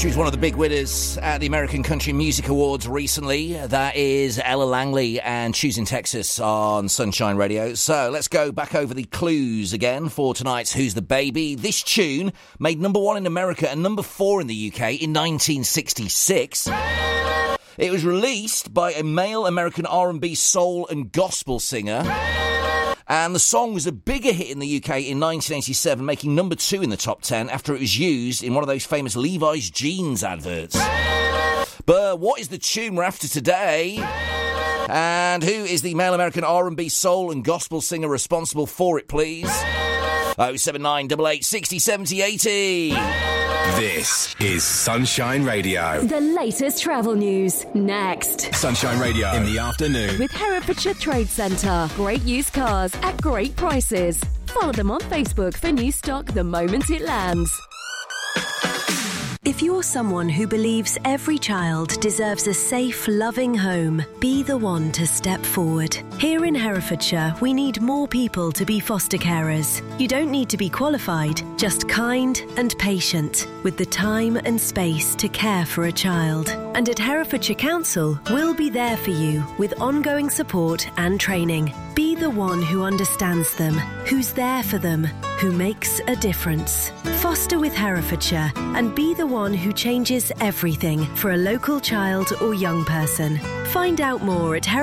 She was one of the big winners at the American Country Music Awards recently. That is Ella Langley and Choosing Texas on Sunshine Radio. So let's go back over the clues again for tonight's Who's the Baby. This tune made number 1 in America and number 4 in the UK in 1966. It was released by a male American R&B soul and gospel singer. And the song was a bigger hit in the UK in 1987, making number 2 in the top 10 after it was used in one of those famous Levi's jeans adverts. But what is the tune we're after today? And who is the male American R&B soul and gospel singer responsible for it, please? 079 88 60 70 80. This is Sunshine Radio. The latest travel news, next. Sunshine Radio in the afternoon. With Herefordshire Trade Centre. Great used cars at great prices. Follow them on Facebook for new stock the moment it lands. If you're someone who believes every child deserves a safe, loving home, be the one to step forward. Here in Herefordshire, we need more people to be foster carers. You don't need to be qualified, just kind and patient, with the time and space to care for a child. And at Herefordshire Council, we'll be there for you with ongoing support and training. Be the one who understands them, who's there for them, who makes a difference. Foster with Herefordshire and be the one who changes everything for a local child or young person. Find out more at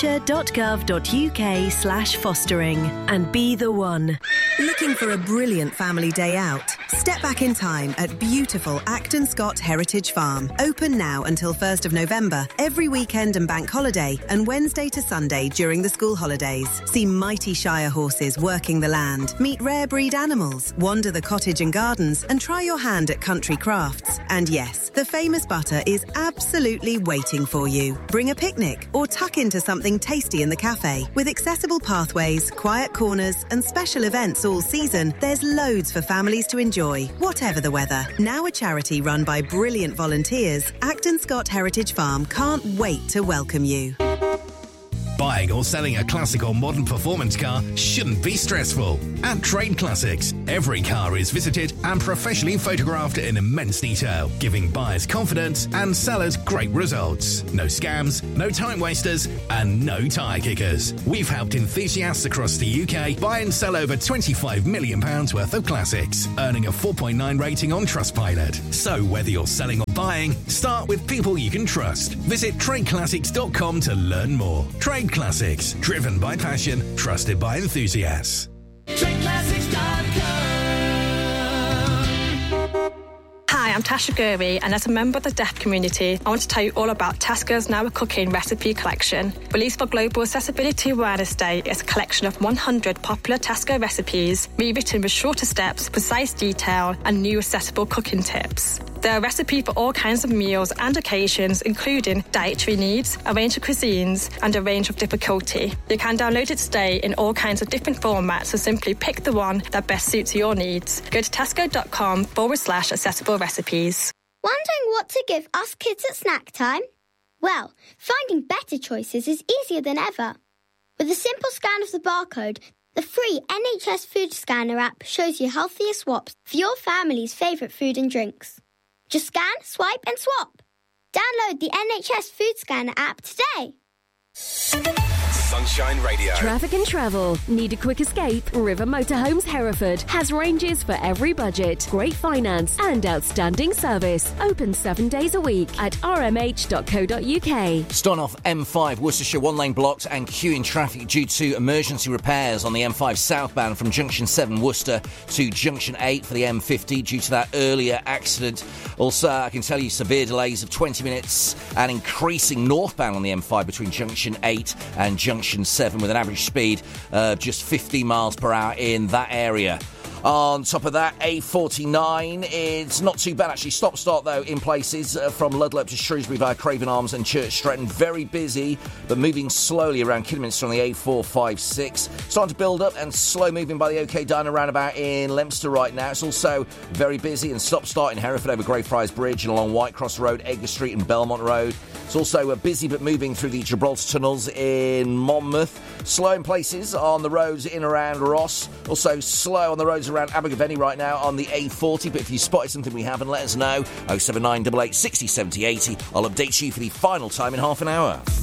herefordshire.gov.uk/fostering and be the one. Looking for a brilliant family day out? Step back in time at beautiful Acton Scott Heritage Farm. Open now until 1st of November, every weekend and bank holiday, and Wednesday to Sunday during the school holidays. See mighty Shire horses working the land, meet rare breed animals, wander the cottage and gardens, and try your hand at country crafts. And yes, the famous butter is absolutely waiting for you. Bring a picnic or tuck into something tasty in the cafe. With accessible pathways, quiet corners, and special events all season, there's loads for families to enjoy, whatever the weather. Now a charity run by brilliant volunteers, Acton Scott Heritage Farm can't wait to welcome you. Buying or selling a classic or modern performance car shouldn't be stressful. At Trade Classics, every car is visited and professionally photographed in immense detail, giving buyers confidence and sellers great results. No scams, no time wasters, and no tyre kickers. We've helped enthusiasts across the UK buy and sell over £25 million worth of classics, earning a 4.9 rating on Trustpilot. So whether you're selling or buying, start with people you can trust. Visit tradeclassics.com to learn more. Trade Classics, driven by passion, trusted by enthusiasts. Hi, I'm Tasha Gurry, and as a member of the deaf community, I want to tell you all about Tesco's Now a Cooking recipe collection. Released for Global Accessibility Awareness Day, it's a collection of 100 popular Tesco recipes, rewritten with shorter steps, precise detail, and new accessible cooking tips. There are recipes for all kinds of meals and occasions, including dietary needs, a range of cuisines, and a range of difficulty. You can download it today in all kinds of different formats, so simply pick the one that best suits your needs. Go to tesco.com/accessible recipes. Wondering what to give us kids at snack time? Well, finding better choices is easier than ever. With a simple scan of the barcode, the free NHS Food Scanner app shows you healthier swaps for your family's favourite food and drinks. Just scan, swipe and swap. Download the NHS Food Scanner app today. Sunshine Radio. Traffic and travel. Need a quick escape? River Motorhomes Hereford has ranges for every budget, great finance and outstanding service. Open 7 days a week at rmh.co.uk. Starting off M5, Worcestershire, one lane blocked and queuing traffic due to emergency repairs on the M5 southbound from Junction 7 Worcester to Junction 8 for the M50 due to that earlier accident. Also, I can tell you severe delays of 20 minutes and increasing northbound on the M5 between Junction 8 and Junction 7 with an average speed of just 50 miles per hour in that area. On top of that, A49, it's not too bad actually. Stop-start though in places from Ludlow up to Shrewsbury via Craven Arms and Church Stretton. Very busy, but moving slowly around Kidderminster on the A456. Starting to build up and slow moving by the OK Diner roundabout in Leominster right now. It's also very busy and stop-start in Hereford over Greyfriars Bridge and along Whitecross Road, Edgar Street and Belmont Road. It's also busy but moving through the Gibraltar tunnels in Monmouth. Slow in places on the roads in around Ross. Also slow on the roads around Abergavenny right now on the A40, but if you spotted something we haven't, let us know. 07988 60 70 80. I'll update you for the final time in half an hour.